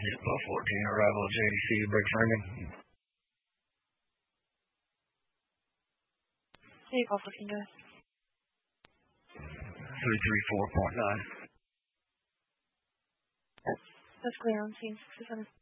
Buff 14, arrival at JDC, brakes ringing. Hey, Buff 14, guys. 334.9. That's clear on scene 67.